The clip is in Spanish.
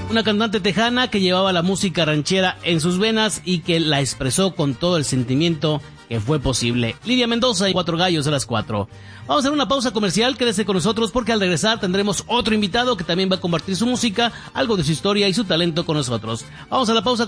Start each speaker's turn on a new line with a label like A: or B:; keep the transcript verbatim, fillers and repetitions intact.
A: una cantante tejana que llevaba la música ranchera en sus venas y que la expresó con todo el sentimiento que fue posible. Lidia Mendoza y Cuatro Gallos a las cuatro. Vamos a hacer una pausa comercial, quédese con nosotros porque al regresar tendremos otro invitado que también va a compartir su música, algo de su historia y su talento con nosotros. Vamos a la pausa